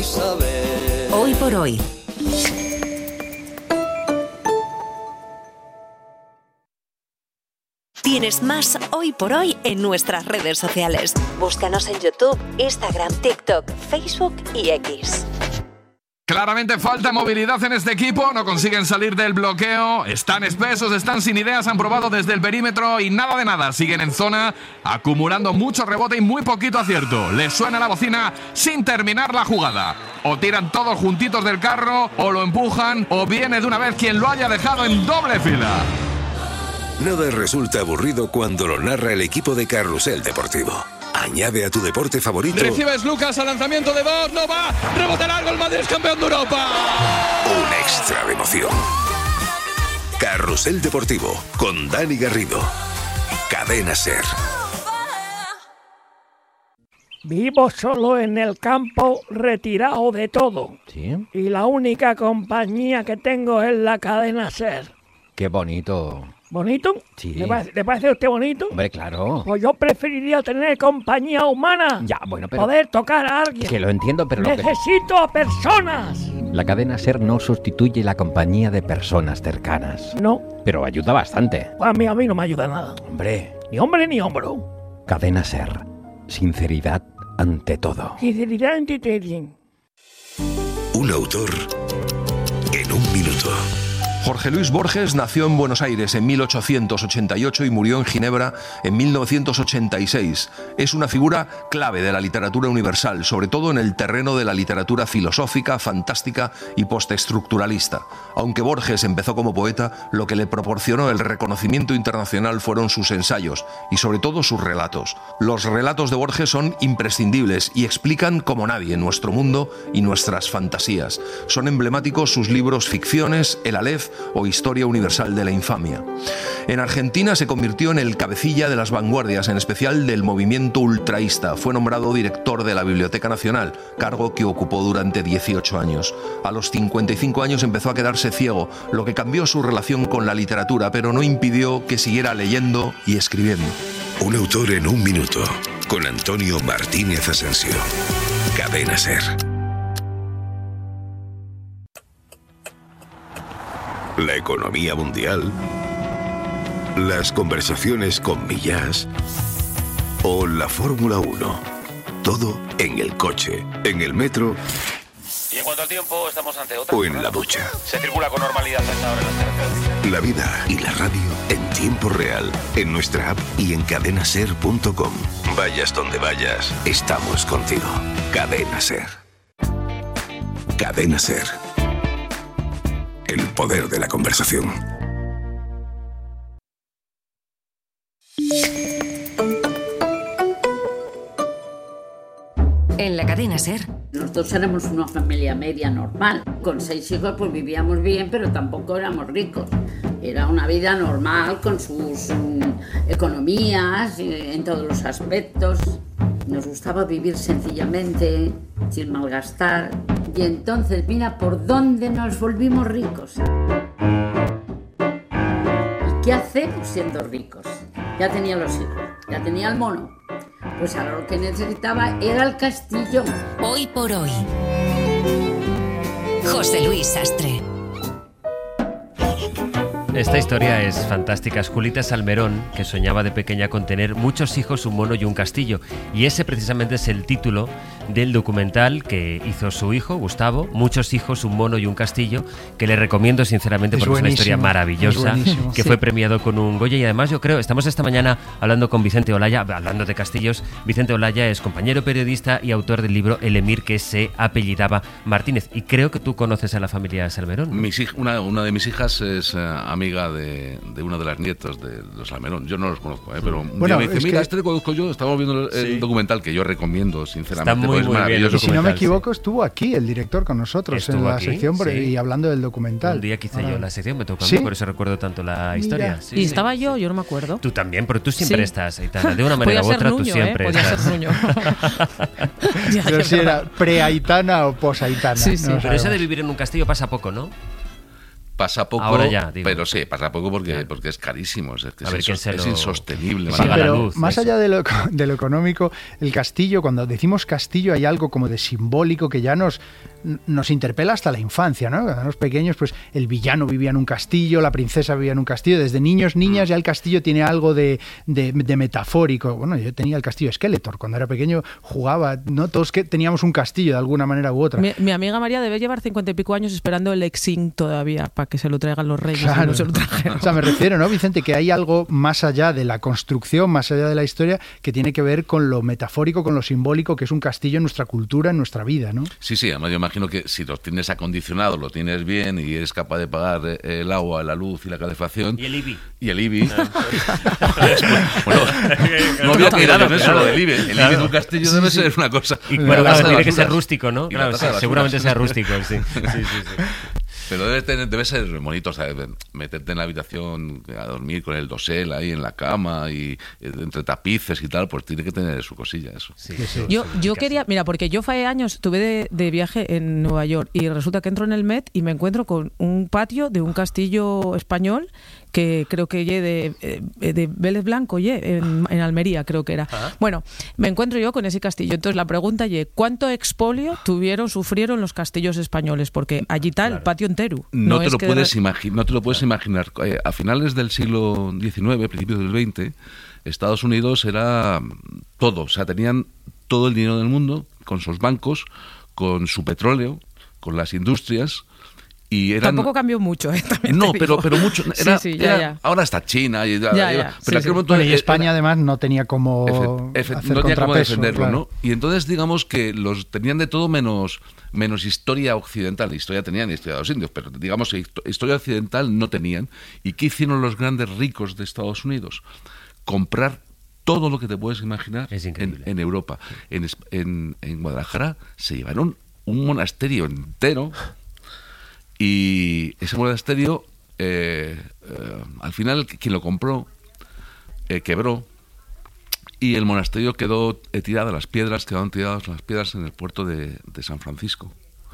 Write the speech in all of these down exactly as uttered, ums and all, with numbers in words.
Isabel. Hoy por hoy. Tienes más Hoy por Hoy en nuestras redes sociales. Búscanos en YouTube, Instagram, TikTok, Facebook y X. Claramente falta movilidad en este equipo, no consiguen salir del bloqueo, están espesos, están sin ideas, han probado desde el perímetro y nada de nada, siguen en zona, acumulando mucho rebote y muy poquito acierto. Les suena la bocina sin terminar la jugada. O tiran todos juntitos del carro, o lo empujan, o viene de una vez quien lo haya dejado en doble fila. Nada resulta aburrido cuando lo narra el equipo de Carrusel Deportivo. Añade a tu deporte favorito. Recibes Lucas al lanzamiento de dos, no va, rebote largo, el Madrid es campeón de Europa. Un extra de emoción. Carrusel Deportivo con Dani Garrido. Cadena SER. Vivo solo en el campo, retirado de todo. ¿Sí? Y la única compañía que tengo es la cadena SER. Qué bonito. ¿Bonito? Sí. ¿Le parece, ¿le parece a usted bonito? Hombre, claro. Pues yo preferiría tener compañía humana. Ya, bueno, pero... Poder tocar a alguien. Que lo entiendo, pero... Lo que... Necesito a personas. La cadena SER no sustituye la compañía de personas cercanas. No. Pero ayuda bastante. Pues a mí, a mí no me ayuda nada. Hombre. Ni hombre ni hombro. Cadena SER. Sinceridad ante todo. Sinceridad ante todo. Un autor en un minuto. Jorge Luis Borges nació en Buenos Aires en mil ochocientos ochenta y ocho y murió en Ginebra en mil novecientos ochenta y seis. Es una figura clave de la literatura universal, sobre todo en el terreno de la literatura filosófica, fantástica y postestructuralista. Aunque Borges empezó como poeta, lo que le proporcionó el reconocimiento internacional fueron sus ensayos y sobre todo sus relatos. Los relatos de Borges son imprescindibles y explican como nadie nuestro mundo y nuestras fantasías. Son emblemáticos sus libros Ficciones, El Aleph o Historia Universal de la Infamia. En Argentina se convirtió en el cabecilla de las vanguardias, en especial del movimiento ultraísta. Fue nombrado director de la Biblioteca Nacional, cargo que ocupó durante dieciocho años. A los cincuenta y cinco años empezó a quedarse ciego, lo que cambió su relación con la literatura, pero no impidió que siguiera leyendo y escribiendo. Un autor en un minuto, con Antonio Martínez Asensio. Cadena SER. La economía mundial, las conversaciones con Millás o la Fórmula uno. Todo en el coche, en el metro y en cuanto al tiempo, estamos ante otra. O en la ducha. Se circula con normalidad a esta hora en las carreteras. La vida y la radio en tiempo real, en nuestra app y en cadena ser punto com. Vayas donde vayas, estamos contigo. Cadena SER. Cadena SER. El poder de la conversación. En la cadena SER. Nosotros éramos una familia media normal. Con seis hijos pues vivíamos bien, pero tampoco éramos ricos. Era una vida normal con sus um, economías, en todos los aspectos. Nos gustaba vivir sencillamente, sin malgastar. Y entonces, mira por dónde nos volvimos ricos. ¿Y qué hacemos siendo ricos? Ya tenía los hijos, ya tenía el mono. Pues ahora lo que necesitaba era el castillo. Hoy por hoy. José Luis Sastre. Esta historia es fantástica. Es Julita Salmerón, que soñaba de pequeña con tener muchos hijos, un mono y un castillo. Y ese precisamente es el título del documental que hizo su hijo, Gustavo, Muchos hijos, un mono y un castillo, que le recomiendo sinceramente porque es, es una historia maravillosa, que sí. Fue premiado con un Goya. Y además yo creo, estamos esta mañana hablando con Vicente Olaya, hablando de castillos. Vicente Olaya es compañero periodista y autor del libro El Emir que se apellidaba Martínez. Y creo que tú conoces a la familia Salmerón. Mis hij- una, una de mis hijas es uh, amiga De, de una de las nietas de los Salmerón. Yo no los conozco, ¿eh? Pero un bueno, día me dice, mira, que... este lo conozco yo. Estamos viendo el, sí. el documental que yo recomiendo, sinceramente. Está muy, es muy maravilloso. Y si no me equivoco, sí. estuvo aquí el director con nosotros estuvo en la aquí, sección sí. y hablando del documental. Un día que hice Ahora... yo la sección, me tocó a ¿Sí? mí, por eso recuerdo tanto la historia. Sí, y sí, estaba sí. yo, yo no me acuerdo. Tú también, pero tú siempre sí. estás, Aitana. De una manera u otra, Nuño, tú siempre ¿eh? estás. Podía ser Nuño. ya, pero si era pre-Aitana o pos-Aitana. Sí, sí. No pero eso de vivir en un castillo pasa poco, ¿no? Pasa poco, ahora ya, digo. pero sí, pasa poco porque, porque es carísimo, es, que a ver es, quién se es lo... insostenible. Sí, pero luz, más eso. allá de lo, de lo económico, el castillo, cuando decimos castillo hay algo como de simbólico que ya nos, nos interpela hasta la infancia, ¿no? Cuando éramos pequeños, pues el villano vivía en un castillo, la princesa vivía en un castillo, desde niños, niñas, ya el castillo tiene algo de, de, de metafórico. Bueno, yo tenía el castillo Skeletor, cuando era pequeño jugaba, ¿no? Todos que teníamos un castillo de alguna manera u otra. Mi, mi amiga María debe llevar cincuenta y pico años esperando el Exing todavía, para que se lo traigan los reyes. Claro. No se lo trajeron. O sea, me refiero, ¿no, Vicente? Que hay algo más allá de la construcción, más allá de la historia, que tiene que ver con lo metafórico, con lo simbólico, que es un castillo en nuestra cultura, en nuestra vida, ¿no? Sí, sí, además yo imagino que si lo tienes acondicionado, lo tienes bien y eres capaz de pagar el agua, la luz y la calefacción... Y el I B I. Y el I B I. Bueno, no había que ir a eso, lo del I B I. El I B I de un castillo debe ser una cosa... Y bueno, claro, tiene que ser rústico, ¿no? Claro, sí, seguramente sea rústico, sí. Sí, sí, sí. Pero debe, tener, debe ser bonito, o sea, meterte en la habitación a dormir con el dosel ahí en la cama y entre tapices y tal, pues tiene que tener su cosilla eso. Sí, sí, yo yo quería, mira, porque yo hace años estuve de, de viaje en Nueva York y resulta que entro en el Met y me encuentro con un patio de un castillo español que creo que ye de, de Vélez Blanco, ye, en, en Almería creo que era. ¿Ah? Bueno, me encuentro yo con ese castillo. Entonces la pregunta ye, ¿cuánto expolio tuvieron, sufrieron los castillos españoles? Porque allí está claro. el patio entero. No, no te, lo que puedes de... imagi- no te lo puedes imaginar. Eh, a finales del siglo diecinueve, principios del veinte, Estados Unidos era todo. O sea, tenían todo el dinero del mundo, con sus bancos, con su petróleo, con las industrias... Y eran... Tampoco cambió mucho, ¿eh? También no, pero, pero mucho. Era, sí, sí, ya, era, ya. Ahora está China. Y, ya, era, ya. Pero Sí, sí. Bueno, y España era, además no tenía como efe, efe, hacer no tenía cómo defenderlo, claro. ¿no? Y entonces digamos que los tenían de todo menos, menos historia occidental. Historia tenían y historia de los indios, pero digamos historia occidental no tenían. ¿Y qué hicieron los grandes ricos de Estados Unidos? Comprar todo lo que te puedes imaginar en, en Europa. En, en, en Guadalajara se llevaron un monasterio entero. Y ese monasterio, eh, eh, al final, quien lo compró, eh, quebró, y el monasterio quedó eh, tirado, las piedras, quedaron tiradas las piedras en el puerto de, de San Francisco.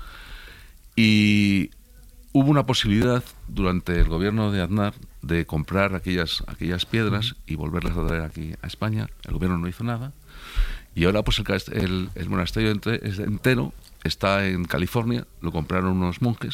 Y hubo una posibilidad, durante el gobierno de Aznar, de comprar aquellas, aquellas piedras y volverlas a traer aquí a España. El gobierno no hizo nada. Y ahora pues el, el, el monasterio entre, es entero está en California, lo compraron unos monjes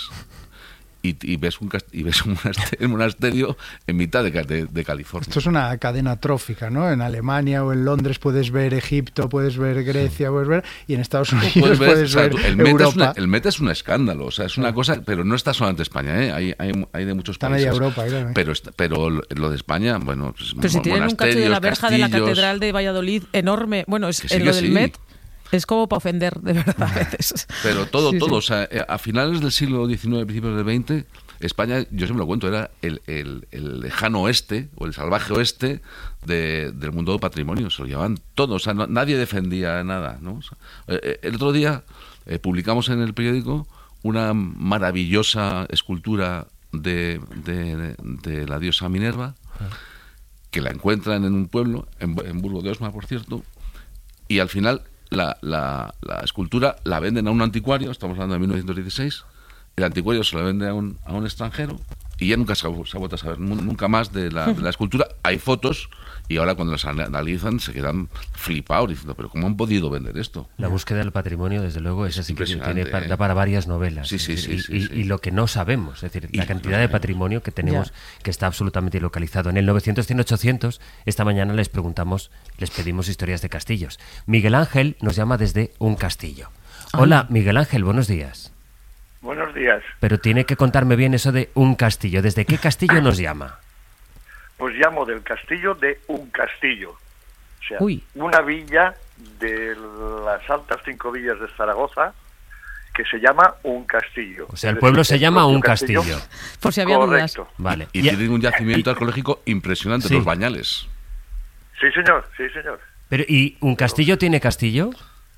y, y ves un y ves un monasterio, un monasterio en mitad de, de, de California. Esto es una cadena trófica, ¿no? En Alemania o en Londres puedes ver Egipto, puedes ver Grecia, puedes ver, y en Estados Unidos puedes ver, puedes ver, o sea, el Met Europa. Es una, el Met es un escándalo, o sea, es una cosa, pero no está solamente España, ¿eh? Hay, hay, hay de muchos está países. Media Europa, claro, ¿eh? Pero, pero lo de España, bueno, pues, pero si tienen un cacho de la verja de la catedral de Valladolid enorme, bueno, es en lo del sí. Met. Es como para ofender, de verdad, a veces. Pero todo, sí, todo. Sí. O sea, a finales del siglo diecinueve, principios del veinte, España, yo siempre lo cuento, era el, el, el lejano oeste, o el salvaje oeste de, del mundo del patrimonio. Se lo llevaban todo. O sea, no, nadie defendía nada, ¿no? O sea, eh, el otro día eh, publicamos en el periódico una maravillosa escultura de, de, de la diosa Minerva, que la encuentran en un pueblo, en, en Burgo de Osma, por cierto, y al final... La, la, la escultura la venden a un anticuario, estamos hablando de mil novecientos dieciséis, el anticuario se la vende a un, a un extranjero y ya nunca se ha, se ha vuelto a saber nunca más de la, de la escultura. Hay fotos y ahora cuando las analizan se quedan flipados diciendo, pero ¿cómo han podido vender esto? La búsqueda del patrimonio, desde luego, es así que tiene para, ¿eh? para varias novelas. Sí, sí, decir, sí, y, sí, y, y lo que no sabemos, es decir, y la cantidad de patrimonio que tenemos ya. que está absolutamente localizado. En el novecientos, cien, ochocientos, esta mañana les preguntamos, les pedimos historias de castillos. Miguel Ángel nos llama desde un castillo. Hola, Miguel Ángel, buenos días. Buenos días. Pero tiene que contarme bien eso de un castillo. ¿Desde qué castillo nos llama? Pues llamo del castillo de un castillo. O sea, Uy. una villa de las altas cinco villas de Zaragoza que se llama un castillo. O sea, el pueblo se llama un castillo. castillo. Por si había Correcto. dudas. Vale. Y, y tienen un yacimiento arqueológico impresionante, sí. los Bañales. Sí, señor, sí, señor. Pero, ¿y un castillo tiene castillo?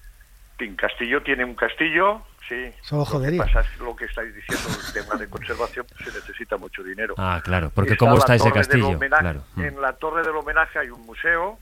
Un castillo tiene un castillo... Sí, Solo jodería. Lo que pasa es lo que estáis diciendo, el tema de conservación, pues se necesita mucho dinero. Ah, claro, porque está ¿cómo está ese Torre castillo? Homenaje, Claro. En la Torre del Homenaje hay un museo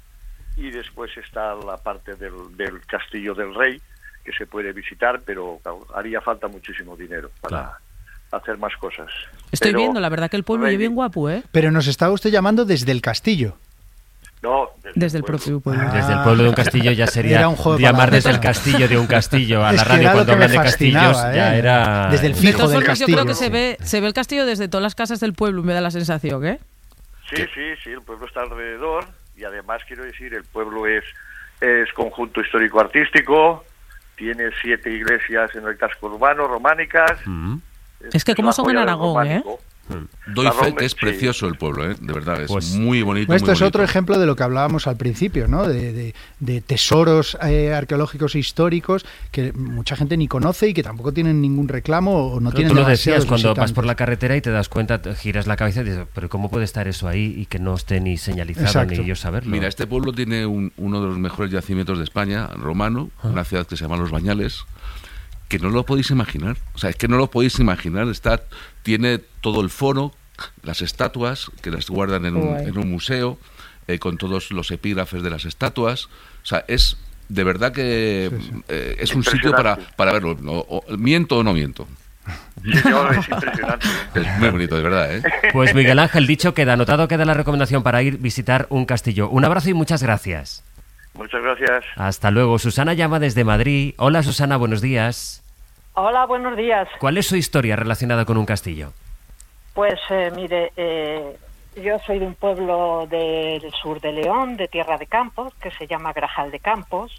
y después está la parte del, del Castillo del Rey, que se puede visitar, pero claro, haría falta muchísimo dinero para, claro. hacer más cosas. Estoy Pero, viendo, la verdad que el pueblo es bien guapo, ¿eh? Pero nos estaba usted llamando desde el castillo. No, desde, desde el, el propio pueblo. Ah, desde el pueblo de un castillo ya sería era un juego llamar de desde el castillo de un castillo a es la que radio cuando hablan de castillos ¿eh? ya era desde el de fijo todas del formas, castillo. yo creo que se ve, se ve el castillo desde todas las casas del pueblo, me da la sensación, ¿eh? Sí, sí, sí, el pueblo está alrededor y además quiero decir, el pueblo es, es conjunto histórico-artístico, tiene siete iglesias en el casco urbano, románicas. Mm. Es, es que como son en Aragón, románico. ¿eh? Doy fe que es precioso el pueblo, ¿eh? De verdad, es pues, muy bonito. Bueno, esto muy es bonito. otro ejemplo de lo que hablábamos al principio, ¿no? De, de, de tesoros eh, arqueológicos e históricos que mucha gente ni conoce y que tampoco tienen ningún reclamo o no Pero tienen tú lo demasiados decías cuando visitantes. vas por la carretera y te das cuenta, te giras la cabeza y dices, pero ¿cómo puede estar eso ahí y que no esté ni señalizado Exacto. ni yo saberlo? Mira, este pueblo tiene un- uno de los mejores yacimientos de España, romano, Ah. una ciudad que se llama Los Bañales, que no lo podéis imaginar. O sea, es que no lo podéis imaginar. Está, tiene todo el foro, las estatuas, que las guardan en un, Guay. en un museo, eh, con todos los epígrafes de las estatuas. O sea, es de verdad que Sí, sí. eh, es un sitio para, para verlo. O- o- ¿Miento o no miento? Sí, no, es impresionante. Es muy bonito, de verdad, ¿eh? Pues Miguel Ángel, dicho queda, anotado queda la recomendación para ir visitar un castillo. Un abrazo y muchas gracias. Muchas gracias. Hasta luego. Susana llama desde Madrid. Hola Susana, buenos días. Hola, buenos días. ¿Cuál es su historia relacionada con un castillo? Pues eh, mire, eh, yo soy de un pueblo del sur de León, de Tierra de Campos, que se llama Grajal de Campos,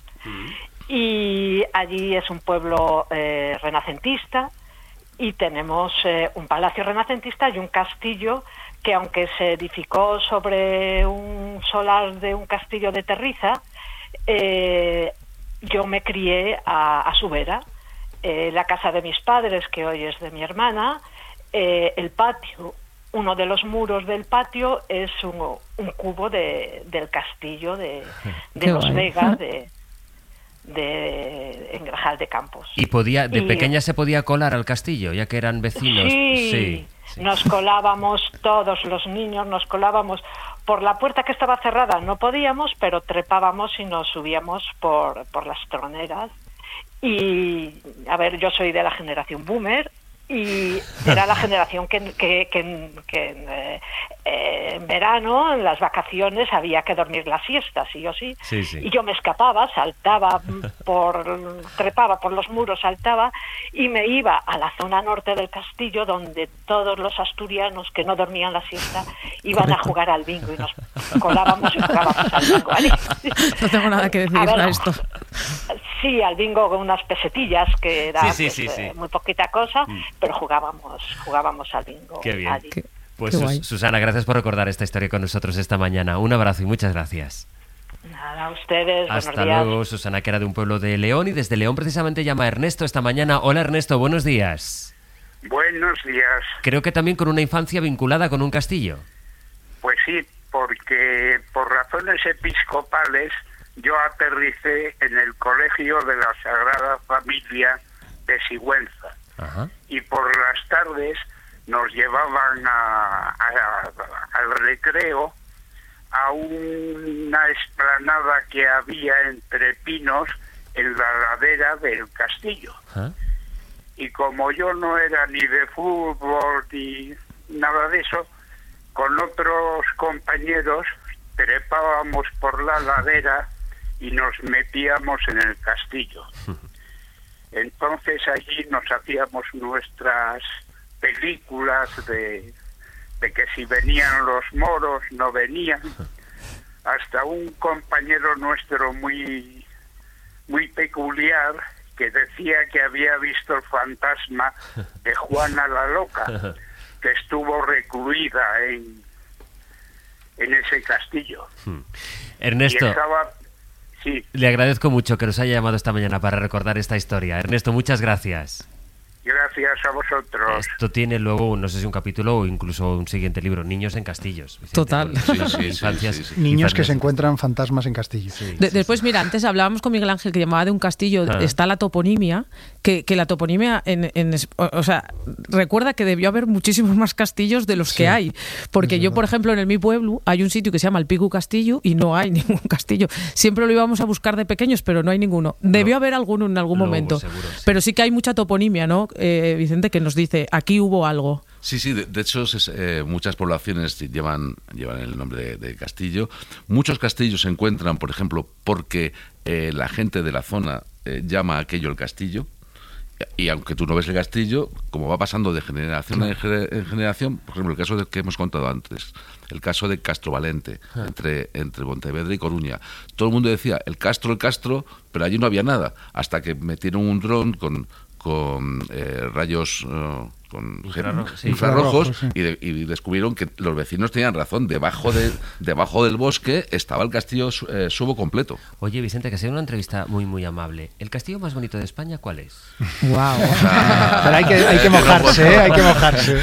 y allí es un pueblo eh, renacentista y tenemos eh, un palacio renacentista y un castillo que, aunque se edificó sobre un solar de un castillo de terriza, eh, yo me crié a, a su vera. Eh, la casa de mis padres, que hoy es de mi hermana, eh, el patio, uno de los muros del patio es un, un cubo de, del castillo de, de Qué Los guay. Vegas, de, de en Grajal de Campos. ¿Y podía, de Y- pequeña se podía colar al castillo, ya que eran vecinos? Sí, Sí, sí. nos colábamos todos los niños, nos colábamos por la puerta que estaba cerrada, no podíamos, pero trepábamos y nos subíamos por, por las troneras. Y, a ver, yo soy de la generación boomer y era la generación que, que, que, que eh, eh, en verano, en las vacaciones, había que dormir la siesta, sí o sí. Sí, sí. Y yo me escapaba, saltaba por, trepaba por los muros, saltaba y me iba a la zona norte del castillo, donde todos los asturianos que no dormían la siesta iban a jugar al bingo y nos colábamos y jugábamos al bingo. ¿Vale? No tengo nada que decir A ver, a esto. Sí, al bingo con unas pesetillas, que era Sí, sí, pues, sí, sí. eh, muy poquita cosa, pero jugábamos jugábamos al bingo. Qué bien. allí. Pues Qué Sus- guay. Susana, gracias por recordar esta historia con nosotros esta mañana. Un abrazo y muchas gracias. Nada, a ustedes, Hasta buenos días. luego, Susana, que era de un pueblo de León y desde León precisamente llama a Ernesto esta mañana. Hola Ernesto, buenos días. Buenos días. Creo que también con una infancia vinculada con un castillo. Pues sí, porque por razones episcopales yo aterricé en el Colegio de la Sagrada Familia de Sigüenza. Ajá. Y por las tardes nos llevaban a, a- al recreo a una explanada que había entre pinos en la ladera del castillo. Ajá. Y como yo no era ni de fútbol ni nada de eso, con otros compañeros trepábamos por la ladera y nos metíamos en el castillo. Entonces allí nos hacíamos nuestras películas de, de que si venían los moros, no venían. Hasta un compañero nuestro muy, muy peculiar que decía que había visto el fantasma de Juana la Loca, que estuvo recluida en, en ese castillo. Ernesto, Y estaba, sí, le agradezco mucho que nos haya llamado esta mañana para recordar esta historia. Ernesto, muchas gracias. gracias a vosotros. Esto tiene luego, no sé si un capítulo o incluso un siguiente libro, Niños en Castillos. Vicente, Total. con Sí, las sí, sí, infancias- sí, sí. Niños que infancias- se encuentran fantasmas en castillos. De- después, mira, antes hablábamos con Miguel Ángel que llamaba de un castillo, Ah. está la toponimia, que, que la toponimia, en, en es- o, o sea, recuerda que debió haber muchísimos más castillos de los Sí, que hay, porque yo, por ejemplo, en el mi pueblo hay un sitio que se llama el Pico Castillo y no hay ningún castillo. Siempre lo íbamos a buscar de pequeños, pero no hay ninguno. Debió haber alguno en algún Lo hubo, momento, seguro, sí. pero sí que hay mucha toponimia, ¿no? Eh, eh, Vicente, que nos dice, aquí hubo algo. Sí, sí, de, de hecho es, eh, muchas poblaciones llevan, llevan el nombre de, de castillo. Muchos castillos se encuentran, por ejemplo, porque eh, la gente de la zona eh, llama a aquello el castillo. Y aunque tú no ves el castillo, como va pasando de generación en generación, por ejemplo, el caso del que hemos contado antes, el caso de Castrovalente, ah. entre, entre Pontevedra y Coruña. Todo el mundo decía, el Castro, el Castro, pero allí no había nada, hasta que metieron un dron con, con eh, rayos... Uh, con infrarrojos, sí. infrarrojos infrarrojos sí. y, de, y descubrieron que los vecinos tenían razón, debajo de debajo del bosque estaba el castillo eh, subo completo. Oye, Vicente, que ha sido una entrevista muy muy amable. ¿El castillo más bonito de España cuál es? Wow. Pero hay que, hay que mojarse, ¿eh? Hay que mojarse.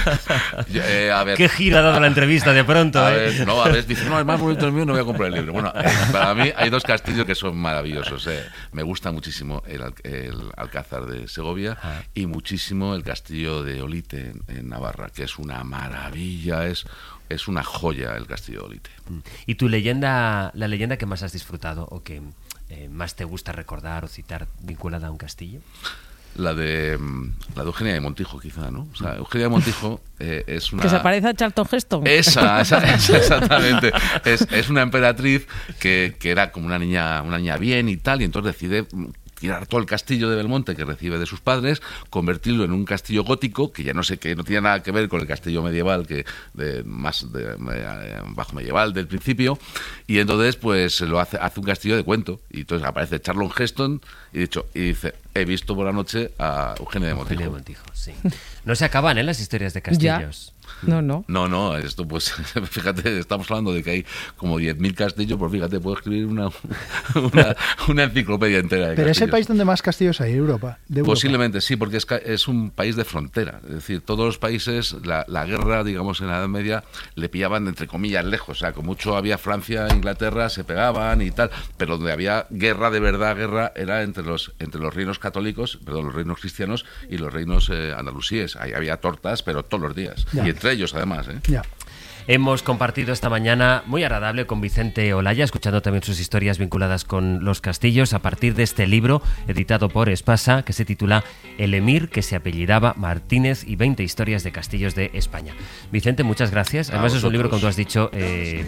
Eh, a ver. ¿Qué giro ha dado la entrevista de pronto? A eh? ver, no, a ver, dice, no, el más bonito del mío, no voy a comprar el libro. Bueno, eh, para mí hay dos castillos que son maravillosos. Eh. Me gusta muchísimo el, el Alcázar de Segovia ah. y muchísimo el castillo de Olite en, en Navarra, que es una maravilla, es, es una joya el castillo de Olite. ¿Y tu leyenda, la leyenda que más has disfrutado o que eh, más te gusta recordar o citar vinculada a un castillo? La de la de Eugenia de Montijo, quizá, ¿no? O sea, Eugenia de Montijo eh, es una... Que se parece a Charlton Heston. Esa, esa, esa exactamente. Es, es una emperatriz que, que era como una niña, una niña bien y tal, y entonces decide tirar todo el castillo de Belmonte que recibe de sus padres, convertirlo en un castillo gótico, que ya no sé, que no tiene nada que ver con el castillo medieval, que de, más de, de, bajo medieval del principio, y entonces pues lo hace, hace un castillo de cuento, y entonces aparece Charlton Heston y, dicho, y dice, he visto por la noche a Eugenia de Montijo. Eugenia de Montijo, sí. No se acaban, ¿eh?, las historias de castillos. Ya. No, no. No, no, esto pues, fíjate, estamos hablando de que hay como diez mil castillos, pues fíjate, puedo escribir una, una, una enciclopedia entera de Pero castillos. es el país donde más castillos hay, Europa, de Europa. Posiblemente sí, porque es, es un país de frontera. Es decir, todos los países, la, la guerra, digamos, en la Edad Media, le pillaban, entre comillas, lejos. O sea, con mucho había Francia, Inglaterra, se pegaban y tal, pero donde había guerra de verdad, guerra, era entre los, entre los reinos católicos, perdón, los reinos cristianos y los reinos eh, andalusíes. Ahí había tortas, pero todos los días. Ya. Y entre ellos, además, ¿eh? Ya. Hemos compartido esta mañana muy agradable con Vicente Olaya, escuchando también sus historias vinculadas con los castillos a partir de este libro editado por Espasa que se titula El Emir que se apellidaba Martínez y veinte historias de castillos de España. Vicente, muchas gracias. Además es un libro, como tú has dicho, eh,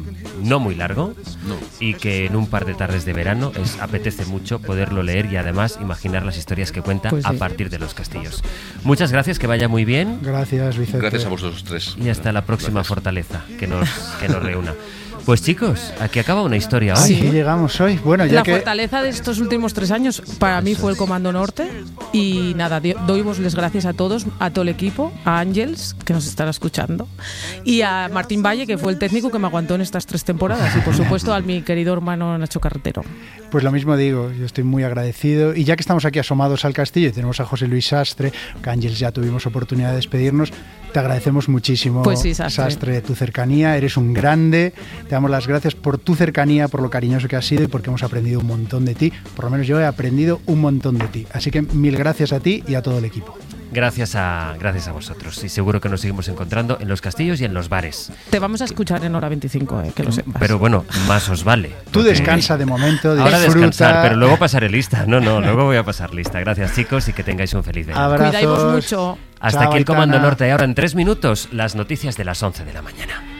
no muy largo no. y que en un par de tardes de verano es, apetece mucho poderlo leer y además imaginar las historias que cuenta pues sí. a partir de los castillos. Muchas gracias, que vaya muy bien. Gracias, Vicente. Gracias a vosotros tres. Y hasta la próxima gracias. Fortaleza que nos, que nos reúna. Pues chicos, aquí acaba una historia hoy. Sí, ¿eh? Llegamos hoy. Bueno, ya la que... fortaleza de estos últimos tres años para mí fue el Comando Norte y nada, doy vos les gracias a todos, a todo el equipo, a Ángels, que nos estará escuchando, y a Martín Valle, que fue el técnico que me aguantó en estas tres temporadas, y por supuesto a mi querido hermano Nacho Carretero. Pues lo mismo digo, yo estoy muy agradecido, y ya que estamos aquí asomados al castillo y tenemos a José Luis Sastre, que Ángels ya tuvimos oportunidad de despedirnos, te agradecemos muchísimo, pues sí, Sastre. Sastre, tu cercanía, eres un grande, te damos las gracias por tu cercanía, por lo cariñoso que has sido y porque hemos aprendido un montón de ti, por lo menos yo he aprendido un montón de ti, así que mil gracias a ti y a todo el equipo. Gracias a, gracias a vosotros y seguro que nos seguimos encontrando en los castillos y en los bares. Te vamos a escuchar en Hora veinticinco, eh, que lo sepas. Pero bueno, más os vale. Tú descansa de momento, disfruta. Ahora descansar, pero luego pasaré lista. No, no, luego voy a pasar lista. Gracias chicos y que tengáis un feliz verano. Abrazos. Cuidaos mucho. Hasta Chao, aquí el Comando Aitana. Norte. Ahora en tres minutos las noticias de las once de la mañana.